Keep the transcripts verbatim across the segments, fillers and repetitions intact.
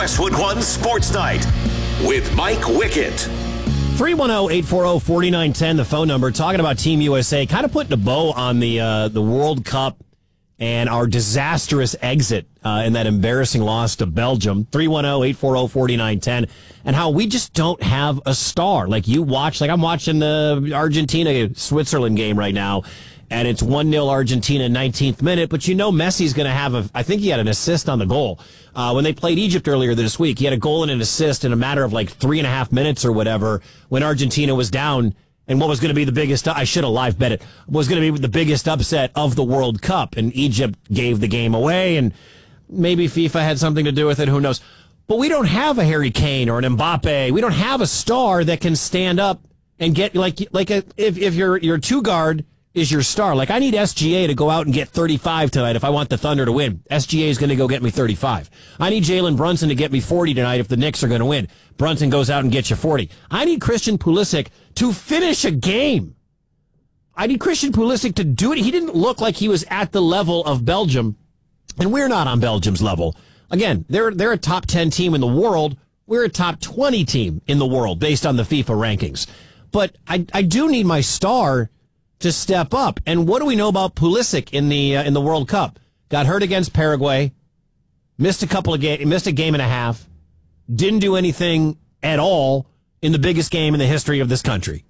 Westwood One Sports Night with Mike Wickett. three one zero, eight four zero, four nine one zero, the phone number. Talking about Team U S A, kind of putting a bow on the uh, the World Cup and our disastrous exit uh, in that embarrassing loss to Belgium. three one zero, eight four zero, four nine one zero. And how we just don't have a star. Like you watch, like I'm watching the Argentina-Switzerland game right now, and it's one nil Argentina, nineteenth minute, but you know Messi's going to have a, I think he had an assist on the goal. Uh, when they played Egypt earlier this week, he had a goal and an assist in a matter of like three and a half minutes or whatever when Argentina was down. And what was going to be the biggest, I should have live bet it, was going to be the biggest upset of the World Cup. And Egypt gave the game away, and maybe FIFA had something to do with it, who knows. But we don't have a Harry Kane or an Mbappe. We don't have a star that can stand up and get, like, like a, if, if your, your two guard is your star. Like, I need S G A to go out and get thirty-five tonight if I want the Thunder to win. S G A is going to go get me thirty-five. I need Jalen Brunson to get me forty tonight if the Knicks are going to win. Brunson goes out and gets you forty. I need Christian Pulisic to finish a game. I need Christian Pulisic to do it. He didn't look like he was at the level of Belgium, and we're not on Belgium's level. Again, they're they're a top ten team in the world. We're a top twenty team in the world based on the FIFA rankings. But I I do need my star to step up. And what do we know about Pulisic in the uh, in the World Cup? Got hurt against Paraguay, missed a couple of games, missed a game and a half, didn't do anything at all in the biggest game in the history of this country.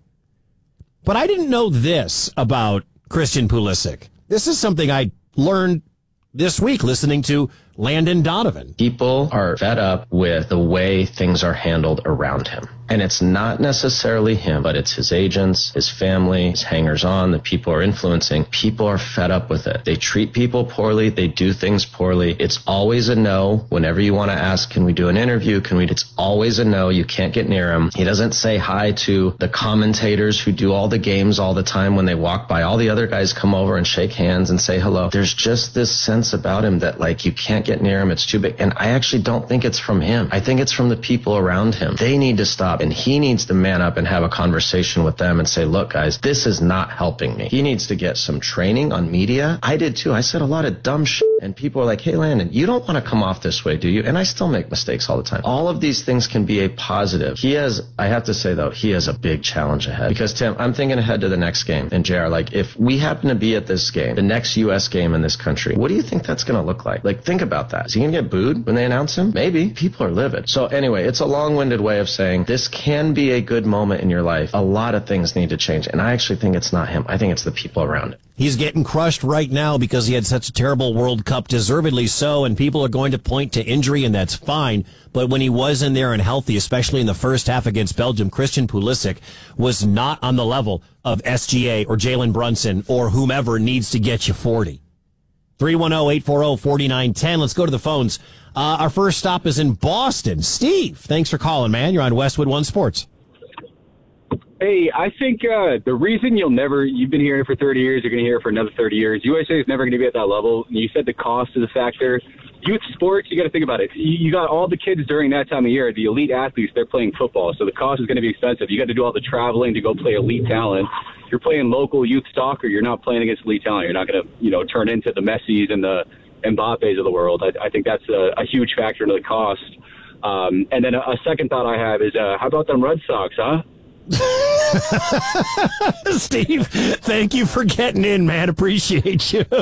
But I didn't know this about Christian Pulisic. This is something I learned this week listening to Landon Donovan. People are fed up with the way things are handled around him. And it's not necessarily him, but it's his agents, his family, his hangers-on, the people are influencing. People are fed up with it. They treat people poorly. They do things poorly. It's always a no. Whenever you want to ask, can we do an interview? Can we? It's always a no. You can't get near him. He doesn't say hi to the commentators who do all the games all the time when they walk by. All the other guys come over and shake hands and say hello. There's just this sense about him that, like, you can't get near him. It's too big. And I actually don't think it's from him. I think it's from the people around him. They need to stop. And he needs to man up and have a conversation with them and say, look, guys, this is not helping me. He needs to get some training on media. I did too. I said a lot of dumb shit. And people are like, hey, Landon, you don't want to come off this way, do you? And I still make mistakes all the time. All of these things can be a positive. He has, I have to say, though, he has a big challenge ahead. Because, Tim, I'm thinking ahead to the next game. And J R, like, if we happen to be at this game, the next U S game in this country, what do you think that's going to look like? Like, think about that. Is he going to get booed when they announce him? Maybe. People are livid. So anyway, it's a long-winded way of saying this can be a good moment in your life. A lot of things need to change. And I actually think it's not him. I think it's the people around him. He's getting crushed right now because he had such a terrible World Cup, deservedly so, and people are going to point to injury, and that's fine. But when he was in there and healthy, especially in the first half against Belgium, Christian Pulisic was not on the level of S G A or Jalen Brunson or whomever needs to get you forty. three one zero, eight four zero, four nine one zero. Let's go to the phones. Uh, our first stop is in Boston. Steve, thanks for calling, man. You're on Westwood One Sports. Hey, I think uh, the reason you'll never, you've been hearing it for thirty years, you're going to hear it for another thirty years. U S A is never going to be at that level. You said the cost is a factor. Youth sports, you got to think about it. You, you got all the kids during that time of year, the elite athletes, they're playing football. So the cost is going to be expensive. You got to do all the traveling to go play elite talent. You're playing local youth soccer. You're not playing against elite talent. You're not going to, you know, turn into the Messis and the Mbappes of the world. I, I think that's a, a huge factor into the cost. Um, and then a, a second thought I have is, uh, how about them Red Sox, huh? Steve, thank you for getting in, man. Appreciate you.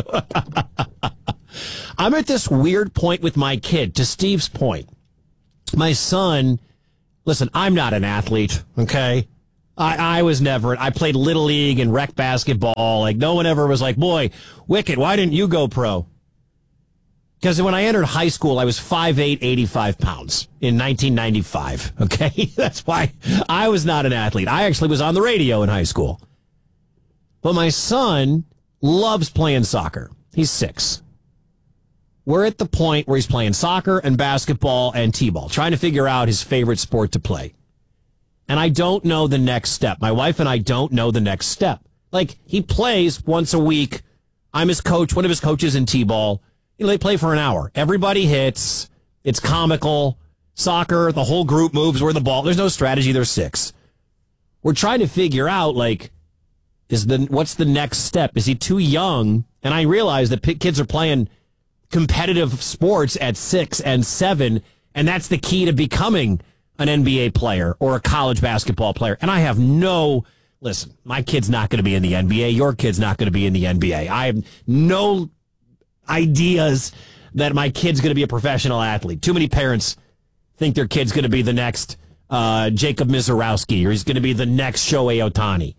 I'm at this weird point with my kid, to Steve's point. My son, listen, I'm not an athlete, okay? I, I was never, I played Little League and rec basketball. Like, no one ever was like, boy, Wicked, why didn't you go pro? Because when I entered high school, I was five eight, eighty-five pounds in nineteen ninety-five, okay? That's why I was not an athlete. I actually was on the radio in high school. But my son loves playing soccer. He's six. We're at the point where he's playing soccer and basketball and t-ball, trying to figure out his favorite sport to play. And I don't know the next step. My wife and I don't know the next step. Like, he plays once a week. I'm his coach, one of his coaches in t-ball. You know, they play for an hour. Everybody hits. It's comical. Soccer, the whole group moves where the ball. There's no strategy. There's six. We're trying to figure out, like, is the what's the next step? Is he too young? And I realize that p- kids are playing competitive sports at six and seven, And that's the key to becoming an N B A player or a college basketball player. And I have no, listen, my kid's not going to be in the N B A. Your kid's not going to be in the N B A. I have no ideas that my kid's going to be a professional athlete. Too many parents think their kid's going to be the next uh, Jacob Mizorowski, or he's going to be the next Shohei Ohtani.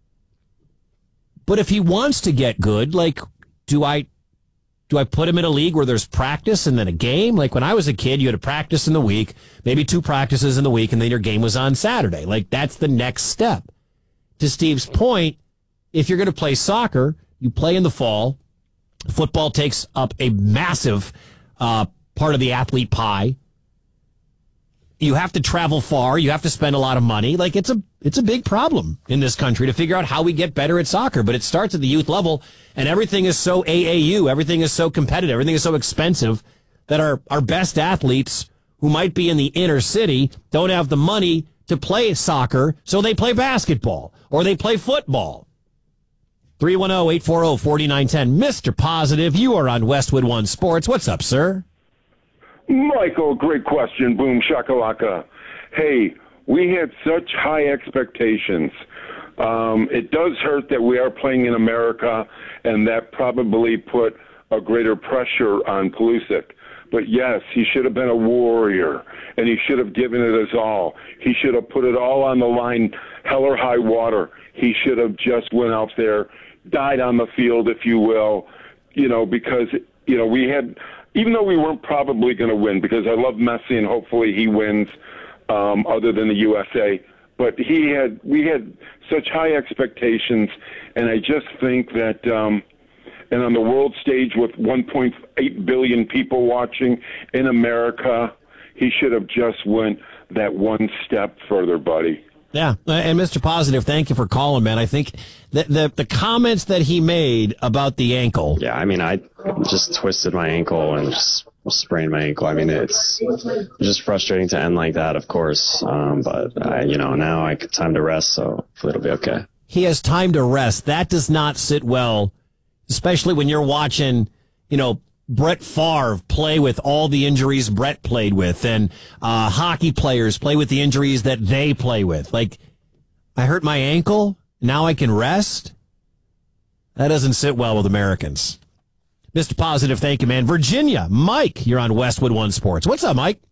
But if he wants to get good, like, do I do I put him in a league where there's practice and then a game? Like when I was a kid, you had a practice in the week, maybe two practices in the week, and then your game was on Saturday. Like that's the next step. To Steve's point, if you're going to play soccer, you play in the fall. Football takes up a massive uh, part of the athlete pie. You have to travel far. You have to spend a lot of money. Like it's a it's a big problem in this country to figure out how we get better at soccer. But it starts at the youth level, and everything is so A A U. Everything is so competitive. Everything is so expensive that our, our best athletes who might be in the inner city don't have the money to play soccer, so they play basketball or they play football. three one zero, eight four zero, four nine one zero. Mister Positive, you are on Westwood One Sports. What's up, sir? Michael, great question. Boom, shakalaka. Hey, we had such high expectations. Um, it does hurt that we are playing in America, and that probably put a greater pressure on Pulisic. But yes, he should have been a warrior, and he should have given it his all. He should have put it all on the line, hell or high water. He should have just went out there, died on the field, if you will, you know, because, you know, we had, even though we weren't probably going to win, because I love Messi and hopefully he wins um, other than the U S A, but he had, we had such high expectations, and I just think that, um, and on the world stage with one point eight billion people watching in America, he should have just went that one step further, buddy. Yeah, and Mister Positive, thank you for calling, man. I think the, the the comments that he made about the ankle. Yeah, I mean, I just twisted my ankle and just sprained my ankle. I mean, it's just frustrating to end like that, of course. Um, but, I, you know, now I get time to rest, so hopefully it'll be okay. He has time to rest. That does not sit well, especially when you're watching, you know, Brett Favre play with all the injuries Brett played with, and uh, hockey players play with the injuries that they play with. Like, I hurt my ankle, now I can rest? That doesn't sit well with Americans. Mister Positive, thank you, man. Virginia, Mike, you're on Westwood One Sports. What's up, Mike?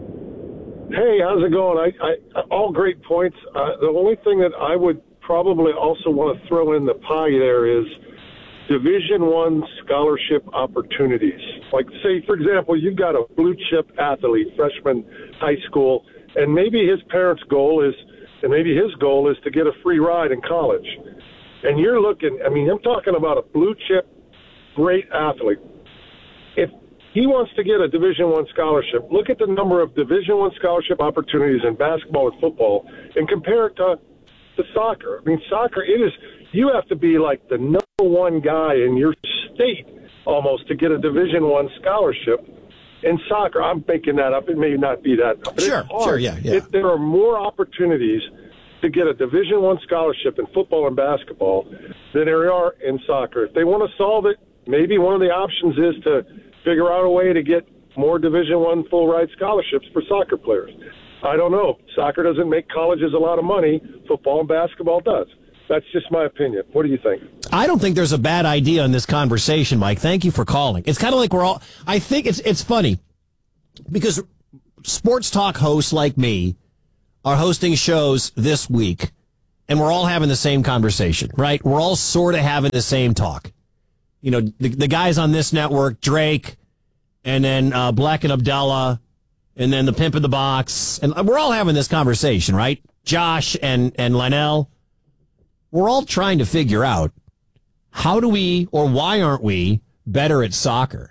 Hey, how's it going? I, I all great points. Uh, the only thing that I would probably also want to throw in the pie there is Division One scholarship opportunities. Like, say, for example, you've got a blue chip athlete, freshman high school, and maybe his parents' goal is, and maybe his goal is to get a free ride in college. And you're looking, I mean, I'm talking about a blue chip, great athlete. If he wants to get a Division One scholarship, look at the number of Division One scholarship opportunities in basketball and football, and compare it to, to soccer. I mean, soccer, it is, you have to be like the number one guy in your state almost to get a Division One scholarship. In soccer, I'm making that up. It may not be that. But sure, it's hard. sure, yeah, yeah. It, there are more opportunities to get a Division One scholarship in football and basketball than there are in soccer. If they want to solve it, maybe one of the options is to figure out a way to get more Division One full ride scholarships for soccer players. I don't know. Soccer doesn't make colleges a lot of money. Football and basketball does. That's just my opinion. What do you think? I don't think there's a bad idea in this conversation, Mike. Thank you for calling. It's kind of like we're all, I think it's it's funny because sports talk hosts like me are hosting shows this week, and we're all having the same conversation, right? We're all sort of having the same talk. You know, the, the guys on this network, Drake, and then uh, Black and Abdallah, and then the Pimp in the Box, and we're all having this conversation, right? Josh and, and Lionel. We're all trying to figure out how do we, or why aren't we, better at soccer?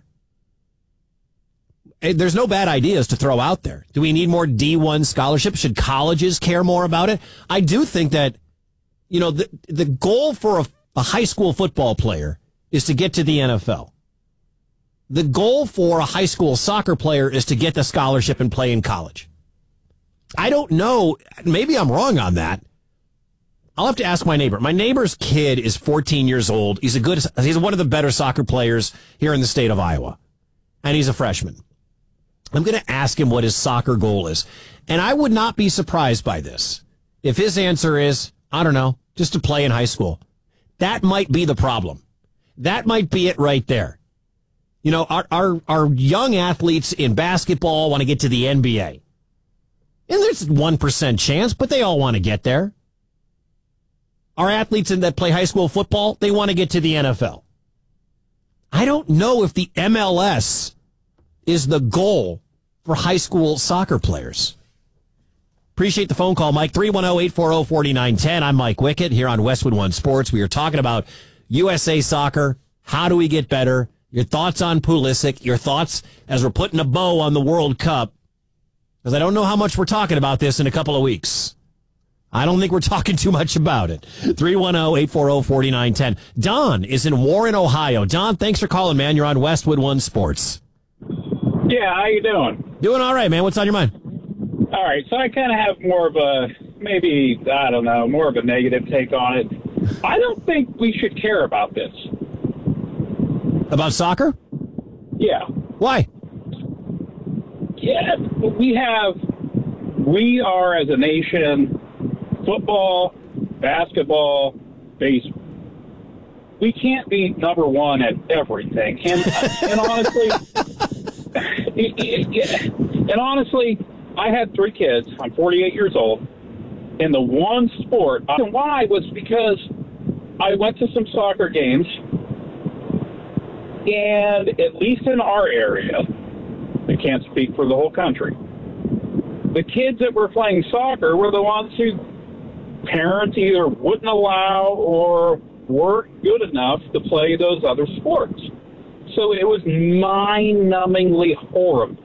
There's no bad ideas to throw out there. Do we need more D one scholarships? Should colleges care more about it? I do think that, you know, the, the goal for a, a high school football player is to get to the N F L. The goal for a high school soccer player is to get the scholarship and play in college. I don't know. Maybe I'm wrong on that. I'll have to ask my neighbor. My neighbor's kid is fourteen years old. He's a good, he's one of the better soccer players here in the state of Iowa. And he's a freshman. I'm going to ask him what his soccer goal is. And I would not be surprised by this. If his answer is, I don't know, just to play in high school. That might be the problem. That might be it right there. You know, our, our, our young athletes in basketball want to get to the N B A. And there's one percent chance, but they all want to get there. Our athletes in that play high school football, they want to get to the N F L. I don't know if the M L S is the goal for high school soccer players. Appreciate the phone call, Mike. three one zero, eight four zero, four nine one zero. I'm Mike Wickett here on Westwood One Sports. We are talking about U S A Soccer. How do we get better? Your thoughts on Pulisic. Your thoughts as we're putting a bow on the World Cup. Because I don't know how much we're talking about this in a couple of weeks. I don't think we're talking too much about it. three one zero, eight four zero, four nine one zero. Don is in Warren, Ohio. Don, thanks for calling, man. You're on Westwood One Sports. Yeah, how you doing? Doing all right, man. What's on your mind? All right, so I kind of have more of a, maybe, I don't know, more of a negative take on it. I don't think we should care about this. About soccer? Yeah. Why? Yeah, we have, we are as a nation, football, basketball, baseball. We can't be number one at everything. And, and honestly, and honestly, I had three kids. I'm forty-eight years old. And the one sport, and why was because I went to some soccer games, and at least in our area, I can't speak for the whole country, the kids that were playing soccer were the ones who parents either wouldn't allow or weren't good enough to play those other sports. So it was mind-numbingly horrible.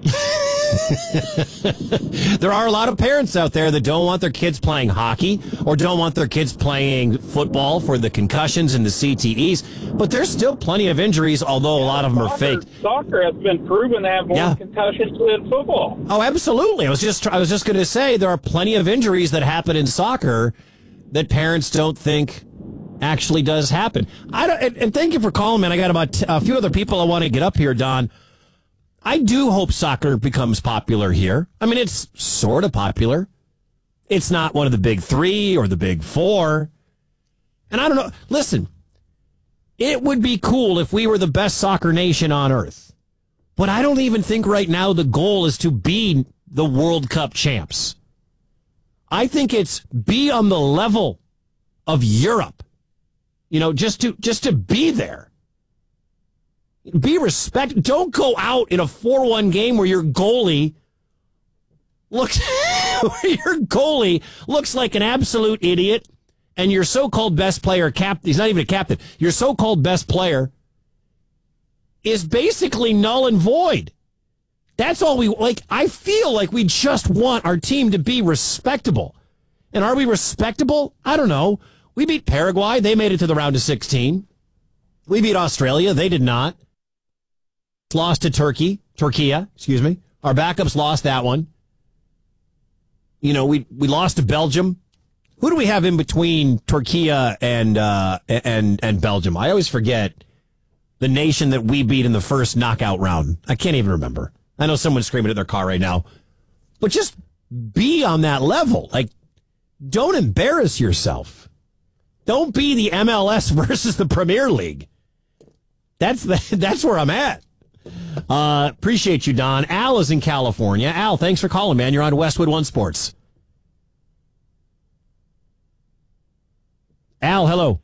There are a lot of parents out there that don't want their kids playing hockey or don't want their kids playing football for the concussions and the C T Es, but there's still plenty of injuries, although a lot of them are Soccer, faked. Soccer has been proven to have more Yeah. concussions than football. Oh, absolutely. I was just I was just going to say there are plenty of injuries that happen in soccer that parents don't think actually does happen. I don't, and, and thank you for calling, man. I got about t- a few other people I want to get up here, Don. I do hope soccer becomes popular here. I mean, it's sort of popular. It's not one of the big three or the big four. And I don't know. Listen, it would be cool if we were the best soccer nation on earth. But I don't even think right now the goal is to be the World Cup champs. I think it's be on the level of Europe. You know, just to just to be there. Be respect. Don't go out in a four one game where your goalie looks where your goalie looks like an absolute idiot, and your so-called best player, cap he's not even a captain. Your so-called best player is basically null and void. That's all we like. I feel like we just want our team to be respectable. And are we respectable? I don't know. We beat Paraguay. They made it to the round of sixteen. We beat Australia. They did not. Lost to Turkey, Turkiya, excuse me. Our backups lost that one. You know, we we lost to Belgium. Who do we have in between Turkiya and uh, and and Belgium? I always forget the nation that we beat in the first knockout round. I can't even remember. I know someone's screaming at their car right now. But just be on that level. Like, don't embarrass yourself. Don't be the M L S versus the Premier League. That's the, that's where I'm at. Uh, appreciate you, Don. Al is in California. Al, thanks for calling, man. You're on Westwood One Sports. Al, hello.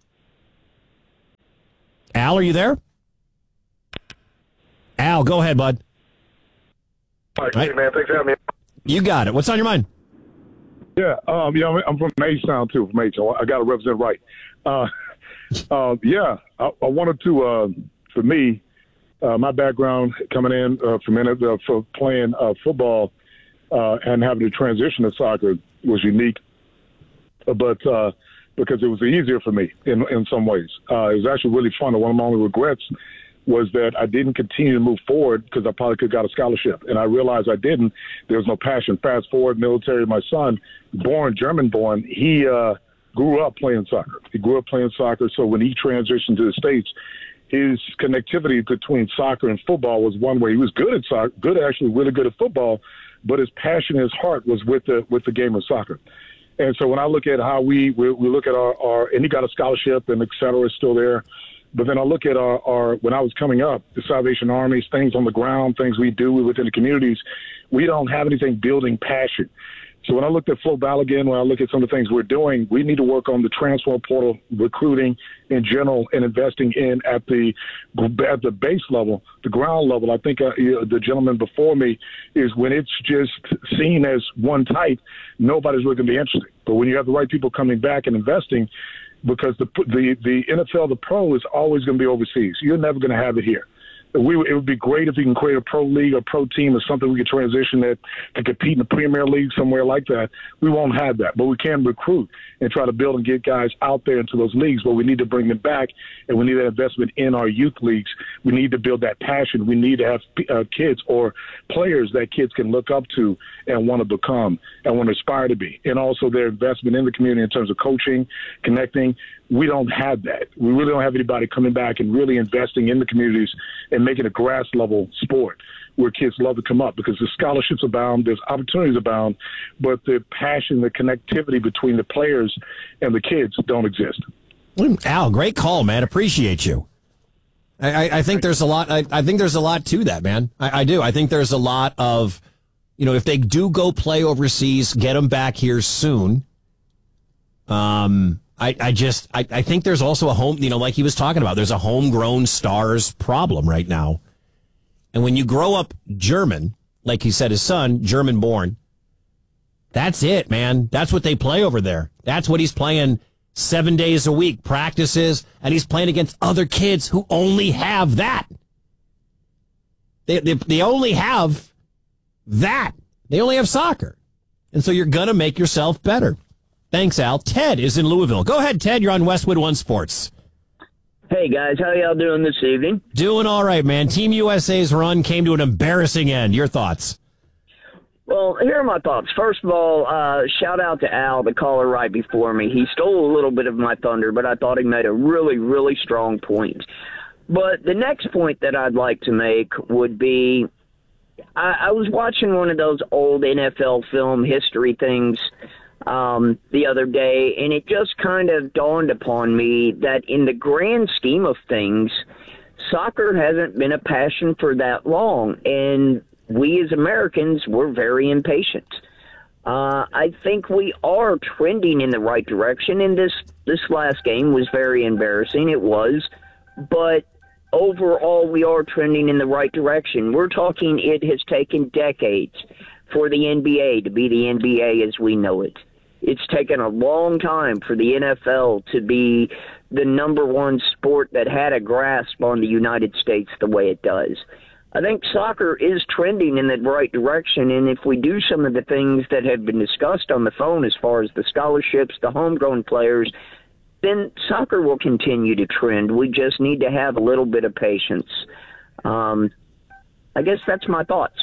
Al, are you there? Al, go ahead, bud. All right, hey, man, thanks for having me. You got it. What's on your mind? Yeah, um, yeah, I'm from H-Town, too, from H. I got to represent right. Uh, uh, yeah, I, I wanted to, uh, for me, Uh, my background coming in uh, from in, uh, for playing uh, football uh, and having to transition to soccer was unique, but uh, because it was easier for me in in some ways. Uh, it was actually really fun. And one of my only regrets was that I didn't continue to move forward because I probably could have got a scholarship, and I realized I didn't. There was no passion. Fast forward, military. My son, born German-born, he uh, grew up playing soccer. He grew up playing soccer, so when he transitioned to the States, his connectivity between soccer and football was one way. He was good at soccer, good actually, really good at football, but his passion, his heart was with the with the game of soccer. And so when I look at how we we, we look at our, our and he got a scholarship and et cetera is still there. But then I look at our, our when I was coming up, the Salvation Armies, things on the ground, things we do within the communities, we don't have anything building passion. So when I looked at Flo Balogun, when I look at some of the things we're doing, we need to work on the transfer portal, recruiting in general, and investing in at the at the base level, the ground level. I think uh, you know, the gentleman before me is when it's just seen as one type, nobody's really going to be interested. But when you have the right people coming back and investing, because the the the N F L, the pro, is always going to be overseas. You're never going to have it here. We, it would be great if we can create a pro league or pro team or something we could transition that to compete in the Premier League somewhere like that. We won't have that, but we can recruit and try to build and get guys out there into those leagues. But we need to bring them back, and we need that investment in our youth leagues. We need to build that passion. We need to have uh, kids or players that kids can look up to and want to become and want to aspire to be, and also their investment in the community in terms of coaching, connecting. We don't have that. We really don't have anybody coming back and really investing in the communities and making a grass level sport where kids love to come up, because the scholarships abound, there's opportunities abound, but the passion, the connectivity between the players and the kids don't exist. Al, great call, man. Appreciate you. I, I, I think there's a lot. I, I think there's a lot to that, man. I, I do. I think there's a lot of, you know, if they do go play overseas, get them back here soon. Um. I, I just, I, I think there's also a home, you know, like he was talking about, there's a homegrown stars problem right now. And when you grow up German, like he said, his son, German born, that's it, man. That's what they play over there. That's what he's playing seven days a week, practices, and he's playing against other kids who only have that. They, they, they only have that. They only have soccer. And so you're going to make yourself better. Thanks, Al. Ted is in Louisville. Go ahead, Ted. You're on Westwood One Sports. Hey, guys. How y'all doing this evening? Doing all right, man. Team U S A's run came to an embarrassing end. Your thoughts? Well, here are my thoughts. First of all, uh, shout out to Al, the caller right before me. He stole a little bit of my thunder, but I thought he made a really, really strong point. But the next point that I'd like to make would be, I, I was watching one of those old N F L film history things um, the other day, and it just kind of dawned upon me that in the grand scheme of things, soccer hasn't been a passion for that long, and we as Americans, we're very impatient. Uh, I think we are trending in the right direction, and this, this last game was very embarrassing. It was, but overall we are trending in the right direction. We're talking it has taken decades for the N B A to be the N B A as we know it. It's taken a long time for the N F L to be the number one sport that had a grasp on the United States the way it does. I think soccer is trending in the right direction, and if we do some of the things that have been discussed on the phone as far as the scholarships, the homegrown players, then soccer will continue to trend. We just need to have a little bit of patience. Um, I guess that's my thoughts.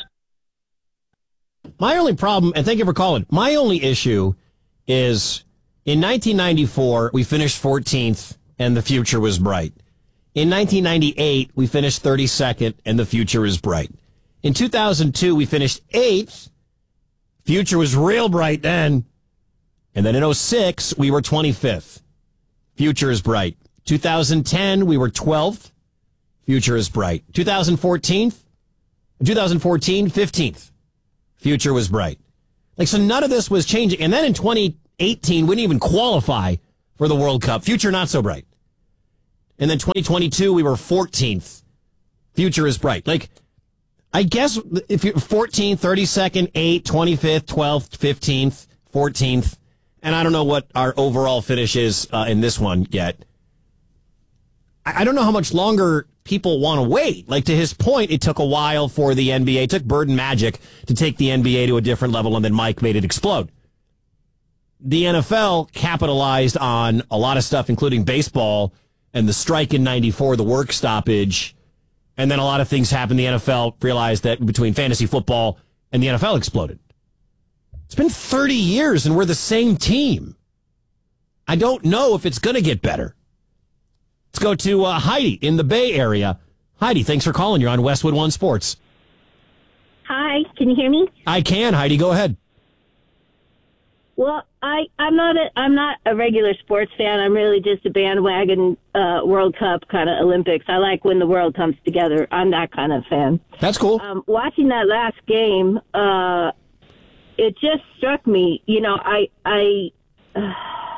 My only problem, and thank you for calling, my only issue is in nineteen ninety-four, we finished fourteenth and the future was bright. In nineteen ninety-eight, we finished thirty-second and the future is bright. In two thousand two, we finished eighth. Future was real bright then. And then in oh six, we were twenty-fifth. Future is bright. two thousand ten, we were twelfth. Future is bright. two thousand fourteen, twenty fourteen, fifteenth. Future was bright. Like, so none of this was changing. And then in twenty eighteen, we didn't even qualify for the World Cup. Future not so bright. And then twenty twenty-two, we were fourteenth. Future is bright. Like, I guess if you're fourteenth, thirty-second, eighth, twenty-fifth, twelfth, fifteenth, fourteenth, and I don't know what our overall finish is uh, in this one yet. I, I don't know how much longer people want to wait. Like, to his point, it took a while for the N B A. It took Bird and Magic to take the N B A to a different level, and then Mike made it explode. The N F L capitalized on a lot of stuff, including baseball and the strike in ninety-four, the work stoppage, and then a lot of things happened. The N F L realized that between fantasy football and the N F L exploded. It's been thirty years, and we're the same team. I don't know if it's going to get better. Let's go to uh, Heidi in the Bay Area. Heidi, thanks for calling. You're on Westwood One Sports. Hi, can you hear me? I can, Heidi. Go ahead. Well, I, I'm not a I'm not a regular sports fan. I'm really just a bandwagon uh, World Cup kind of Olympics. I like when the world comes together. I'm that kind of fan. That's cool. Um, watching that last game, uh, it just struck me. You know, I I uh,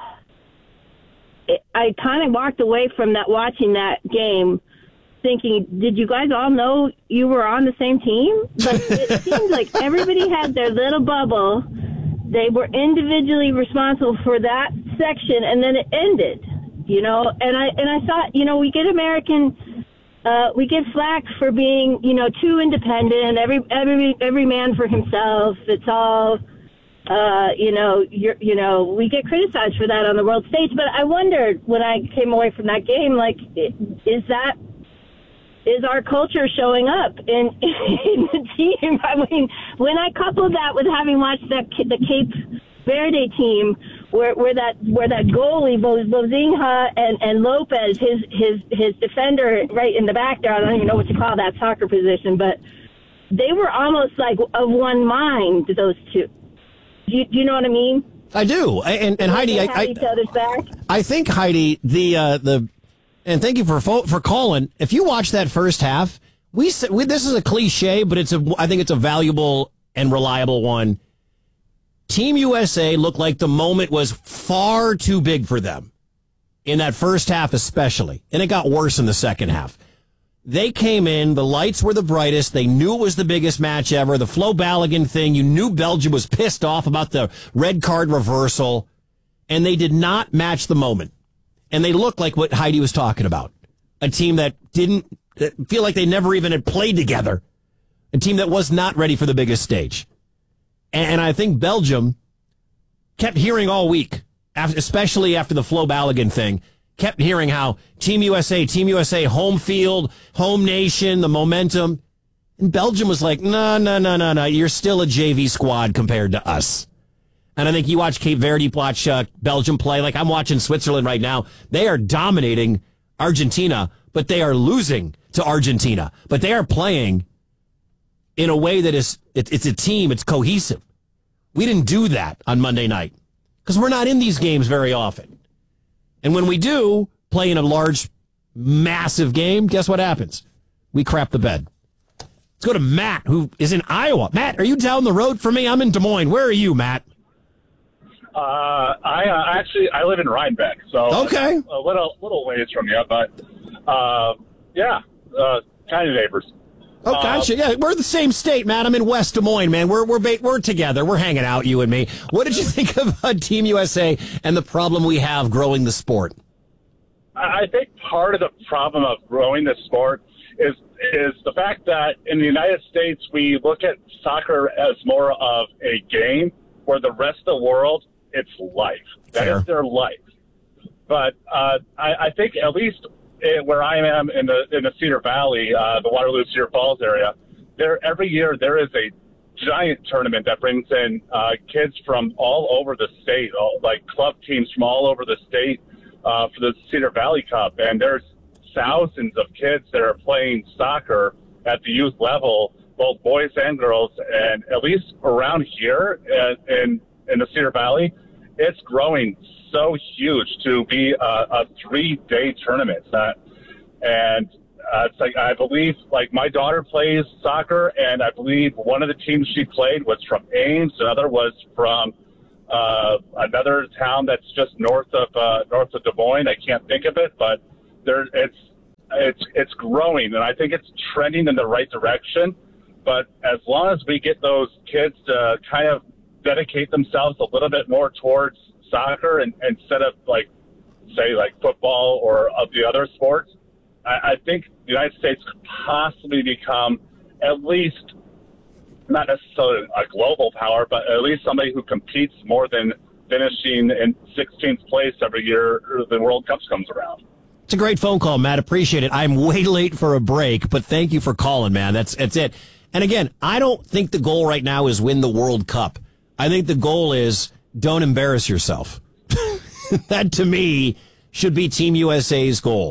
it, I kind of walked away from that watching that game, thinking, did you guys all know you were on the same team? But it seemed like everybody had their little bubble. They were individually responsible for that section, and then it ended, you know. And I and I thought, you know, we get American, uh, we get flack for being, you know, too independent. Every every every man for himself. It's all, uh, you know, you're, you know, we get criticized for that on the world stage. But I wondered when I came away from that game, like, is that is our culture showing up in, in the team? I mean, when I coupled that with having watched that the Cape Verde team, where where that where that goalie Bozinha and and Lopez, his his his defender right in the back there, I don't even know what you call that soccer position, but they were almost like of one mind. Those two, do you, do you know what I mean? I do, and and Heidi, they I I, each other's back. I think Heidi, the uh, the. And thank you for for calling. If you watch that first half, we, we this is a cliche, but it's a I think it's a valuable and reliable one. Team U S A looked like the moment was far too big for them in that first half, especially, and it got worse in the second half. They came in, the lights were the brightest. They knew it was the biggest match ever. The Flo Balogun thing, you knew Belgium was pissed off about the red card reversal, and they did not match the moment. And they look like what Heidi was talking about. A team that didn't feel like they never even had played together. A team that was not ready for the biggest stage. And I think Belgium kept hearing all week, especially after the Flo Balogun thing, kept hearing how Team U S A, Team U S A, home field, home nation, the momentum. And Belgium was like, no, no, no, no, no, you're still a J V squad compared to us. And I think you watch Cape Verde, watch uh, Belgium play. Like I'm watching Switzerland right now. They are dominating Argentina, but they are losing to Argentina. But they are playing in a way that is, it, it's a team, it's cohesive. We didn't do that on Monday night because we're not in these games very often. And when we do play in a large, massive game, guess what happens? We crap the bed. Let's go to Matt, who is in Iowa. Matt, are you down the road from me? I'm in Des Moines. Where are you, Matt? Uh, I uh, actually I live in Rhinebeck, so okay, a little little ways from you, but uh, yeah, uh, kind of neighbors. Oh, gotcha. Yeah, we're the same state, Matt. I'm in West Des Moines, man. We're we're we're together. We're hanging out, you and me. What did you think of uh, Team U S A and the problem we have growing the sport? I think part of the problem of growing the sport is is the fact that in the United States we look at soccer as more of a game, where the rest of the world, it's life. That Fair. is their life. But uh, I, I think at least where I am in the in the Cedar Valley, uh, the Waterloo Cedar Falls area, there every year there is a giant tournament that brings in uh, kids from all over the state, all, like club teams from all over the state uh, for the Cedar Valley Cup, and there's thousands of kids that are playing soccer at the youth level, both boys and girls, and at least around here in in the Cedar Valley, it's growing so huge to be a, a three-day tournament. Uh, and uh, it's like, I believe, like, my daughter plays soccer, and I believe one of the teams she played was from Ames, another was from uh, another town that's just north of uh, north of Des Moines. I can't think of it, but there, it's it's it's growing, and I think it's trending in the right direction. But as long as we get those kids to kind of dedicate themselves a little bit more towards soccer and, and instead of like, say, like football or of the other sports, I, I think the United States could possibly become at least not necessarily a global power, but at least somebody who competes more than finishing in sixteenth place every year the World Cup comes around. It's a great phone call, Matt. Appreciate it. I'm way late for a break, but thank you for calling, man. That's that's it. And again, I don't think the goal right now is win the World Cup. I think the goal is don't embarrass yourself. That, to me, should be Team U S A's goal.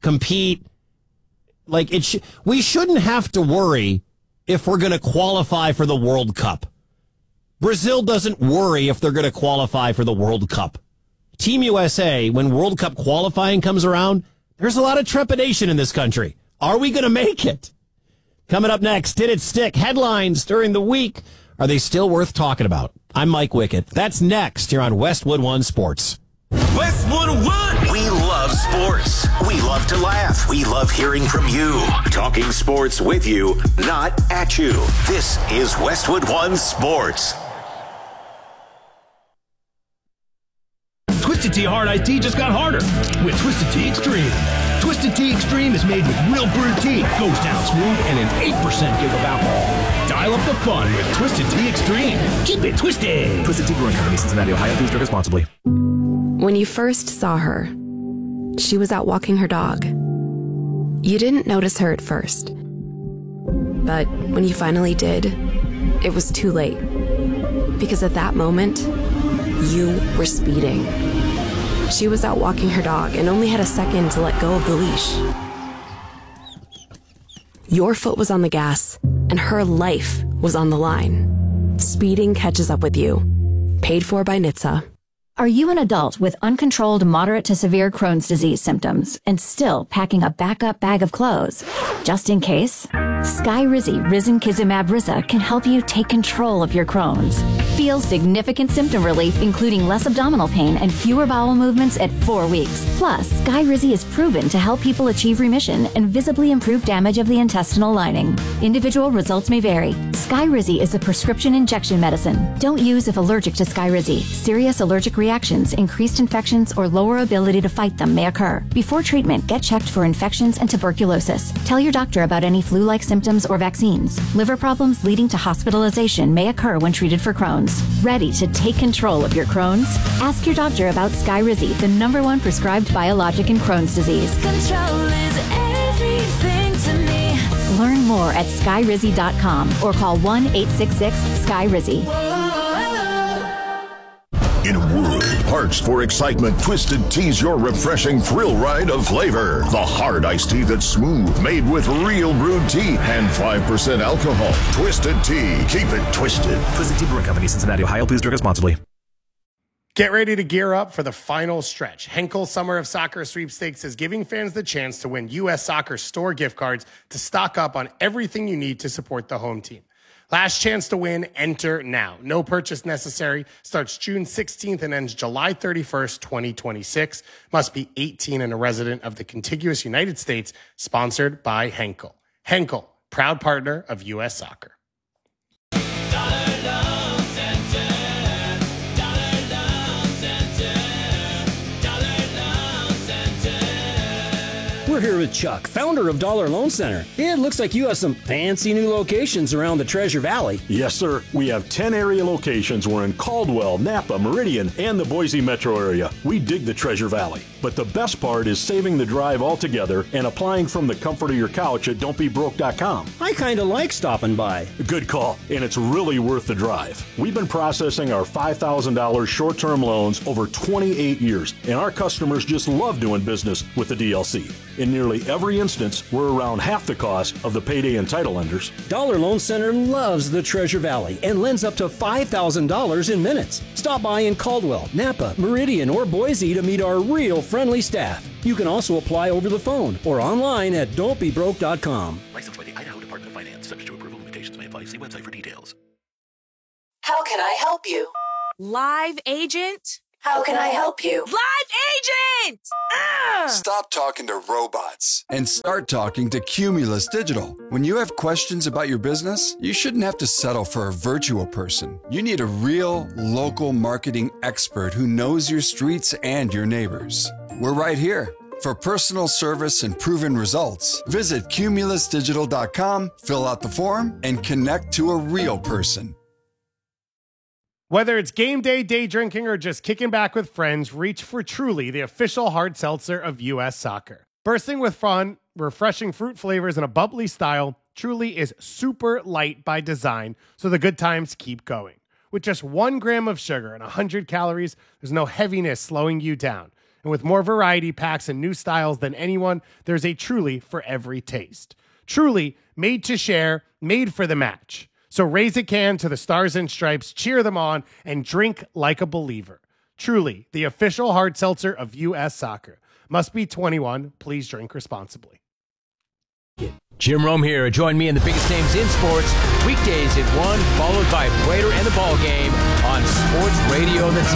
compete. Like it, sh- we shouldn't have to worry if we're going to qualify for the World Cup. Brazil doesn't worry if they're going to qualify for the World Cup. Team U S A, when World Cup qualifying comes around, there's a lot of trepidation in this country. Are we going to make it? Coming up next, did it stick? Headlines during the week. Are they still worth talking about? I'm Mike Wickett. That's next here on Westwood One Sports. Westwood One. We love sports. We love to laugh. We love hearing from you. Talking sports with you, not at you. This is Westwood One Sports. Twisted Tea Hard Iced Tea just got harder with Twisted Tea Extreme. Twisted Tea Extreme is made with real brewed tea, goes down smooth, and an eight percent give of alcohol. Dial up the fun with Twisted Tea Extreme. Keep it twisted. Twisted Tea Brewing Company, Cincinnati, Ohio. Please drink responsibly. When you first saw her, she was out walking her dog. You didn't notice her at first. But when you finally did, it was too late. Because at that moment, you were speeding. She was out walking her dog and only had a second to let go of the leash. Your foot was on the gas, and her life was on the line. Speeding catches up with you. Paid for by N H T S A. Are you an adult with uncontrolled moderate to severe Crohn's disease symptoms and still packing a backup bag of clothes? Just in case, Skyrizi Risankizumab Riza can help you take control of your Crohn's. Feel significant symptom relief, including less abdominal pain and fewer bowel movements at four weeks. Plus, Skyrizi is proven to help people achieve remission and visibly improve damage of the intestinal lining. Individual results may vary. Skyrizi is a prescription injection medicine. Don't use if allergic to Skyrizi. Serious allergic reactions, increased infections, or lower ability to fight them may occur. Before treatment, get checked for infections and tuberculosis. Tell your doctor about any flu-like symptoms or vaccines. Liver problems leading to hospitalization may occur when treated for Crohn's. Ready to take control of your Crohn's? Ask your doctor about Skyrizi, the number one prescribed biologic in Crohn's disease. Control is everything to me. Learn more at skyrizi dot com or call one eight six six Skyrizi. In a world parched for excitement, Twisted Tea's your refreshing thrill ride of flavor. The hard iced tea that's smooth, made with real brewed tea and five percent alcohol. Twisted Tea. Keep it twisted. Twisted Tea Brewing Company, Cincinnati, Ohio. Please drink responsibly. Get ready to gear up for the final stretch. Henkel Summer of Soccer Sweepstakes is giving fans the chance to win U S Soccer store gift cards to stock up on everything you need to support the home team. Last chance to win, enter now. No purchase necessary. Starts June sixteenth and ends July thirty-first, twenty twenty-six. Must be eighteen and a resident of the contiguous United States. Sponsored by Henkel. Henkel, proud partner of U S Soccer. We're here with Chuck, founder of Dollar Loan Center. It looks like you have some fancy new locations around the Treasure Valley. Yes, sir. We have ten area locations. We're in Caldwell, Napa, Meridian, and the Boise metro area. We dig the Treasure Valley. But the best part is saving the drive altogether and applying from the comfort of your couch at don't be broke dot com. I kind of like stopping by. Good call, and it's really worth the drive. We've been processing our five thousand dollars short-term loans over twenty-eight years, and our customers just love doing business with the D L C. In nearly every instance, we're around half the cost of the payday and title lenders. Dollar Loan Center loves the Treasure Valley and lends up to five thousand dollars in minutes. Stop by in Caldwell, Napa, Meridian, or Boise to meet our real friendly staff. You can also apply over the phone or online at don't be broke dot com. Licensed by the Idaho Department of Finance. Subject to approval. Limitations may apply. See website for details. How can I help you? Live agent? How can I help you? Live agent! Ah! Stop talking to robots and start talking to Cumulus Digital. When you have questions about your business, you shouldn't have to settle for a virtual person. You need a real, local marketing expert who knows your streets and your neighbors. We're right here. For personal service and proven results, visit cumulus digital dot com, fill out the form, and connect to a real person. Whether it's game day, day drinking, or just kicking back with friends, reach for Truly, the official hard seltzer of U S Soccer. Bursting with fun, refreshing fruit flavors, and a bubbly style, Truly is super light by design, so the good times keep going. With just one gram of sugar and one hundred calories, there's no heaviness slowing you down. And with more variety packs and new styles than anyone, there's a Truly for every taste. Truly, made to share, made for the match. So raise a can to the Stars and Stripes, cheer them on, and drink like a believer. Truly, the official hard seltzer of U S Soccer. Must be twenty-one. Please drink responsibly. Jim Rome here. Join me in the biggest names in sports. Weekdays at one, followed by Prater and the Ball Game on Sports Radio The